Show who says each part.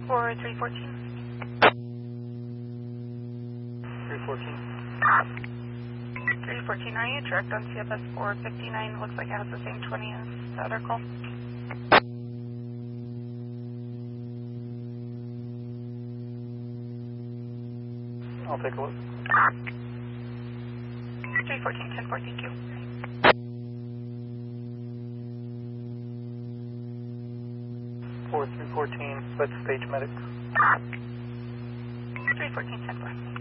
Speaker 1: For 314.
Speaker 2: 314.
Speaker 1: 314, are you direct on CFS 459? Looks like it has the same 20 as the other call.
Speaker 2: I'll take a look.
Speaker 1: 314, 10-4, thank you.
Speaker 2: For 314, let's stage medics.
Speaker 1: 314, 10-4.